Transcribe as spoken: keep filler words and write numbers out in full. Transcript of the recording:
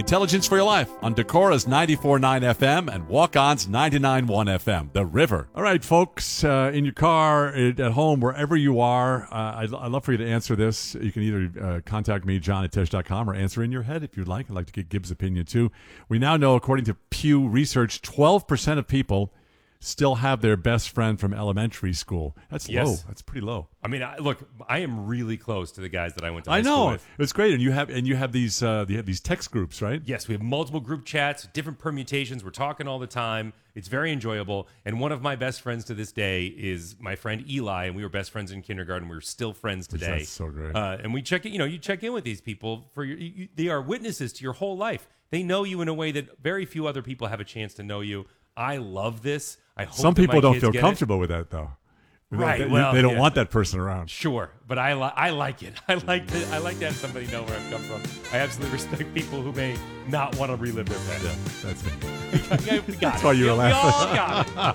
Intelligence for Your Life on Decora's ninety-four point nine F M and Walk-On's ninety-nine point one F M, The River. All right, folks, uh, in your car, at home, wherever you are, uh, I'd, I'd love for you to answer this. You can either uh, contact me, john at tesh dot com, or answer in your head if you'd like. I'd like to get Gibbs' opinion, too. We now know, according to Pew Research, twelve percent of people still have their best friend from elementary school. That's Yes. low. That's pretty low. I mean, I, look, I am really close to the guys that I went to high I school know. with. It's great. And you have and you have these uh, you have these text groups, right? Yes, we have multiple group chats, different permutations. We're talking all the time. It's very enjoyable. And one of my best friends to this day is my friend Eli, and we were best friends in kindergarten. We're still friends today. That's so great. Uh, and we check it. You know, you check in with these people for your. You, they are witnesses to your whole life. They know you in a way that very few other people have a chance to know you. I love this. I hope Some that people my don't kids feel get it. comfortable with that, though. Right, They, well, they don't yeah. want that person around. Sure, but I li- I like it. I like to I like to have somebody know where I've come from. I absolutely respect people who may not want to relive their past. Yeah, that's me. We got That's it. why you were we, laughing. We all got